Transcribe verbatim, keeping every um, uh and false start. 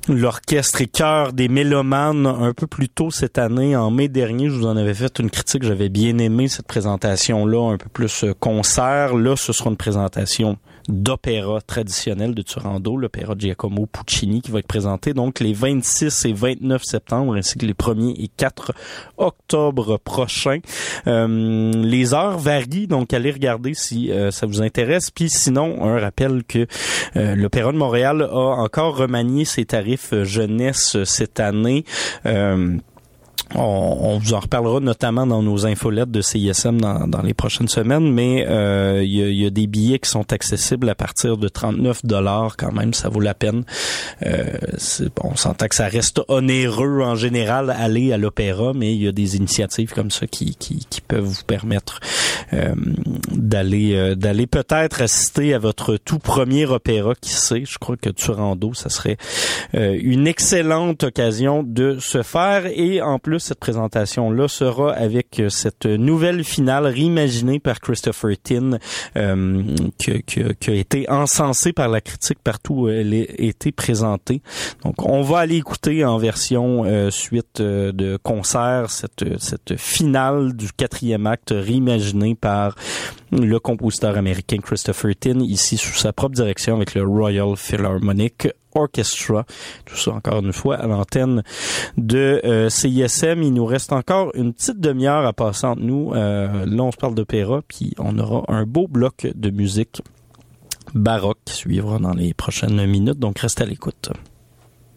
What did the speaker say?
l'orchestre et chœur des Mélomanes un peu plus tôt cette année, en mai dernier. Je vous en avais fait une critique, j'avais bien aimé cette présentation-là, un peu plus concert. Là, ce sera une présentation d'opéra traditionnel de Turandot, l'opéra Giacomo Puccini, qui va être présenté donc les vingt-six et vingt-neuf septembre, ainsi que les premier et quatre octobre prochains. Euh, les heures varient, donc allez regarder si euh, ça vous intéresse. Puis sinon, un rappel que euh, l'Opéra de Montréal a encore remanié ses tarifs jeunesse cette année. Euh, On, on vous en reparlera notamment dans nos infolettes de C I S M dans, dans les prochaines semaines, mais euh, il y a, y a des billets qui sont accessibles à partir de trente-neuf dollars quand même, ça vaut la peine. Euh, c'est, bon, on s'entend que ça reste onéreux en général aller à l'opéra, mais il y a des initiatives comme ça qui, qui, qui peuvent vous permettre euh, d'aller euh, d'aller peut-être assister à votre tout premier opéra, qui sait. Je crois que Turandot, ça serait euh, une excellente occasion de se faire, et en plus cette présentation-là sera avec cette nouvelle finale réimaginée par Christopher Tin, euh, qui, qui, qui a été encensée par la critique partout où elle a été présentée. Donc, on va aller écouter en version euh, suite euh, de concert cette, cette finale du quatrième acte réimaginée par le compositeur américain Christopher Tin, ici sous sa propre direction avec le Royal Philharmonic Orchestra. Tout ça encore une fois à l'antenne de euh, C I S M. Il nous reste encore une petite demi-heure à passer entre nous. Euh, là, on se parle d'opéra, puis on aura un beau bloc de musique baroque qui suivra dans les prochaines minutes. Donc, restez à l'écoute.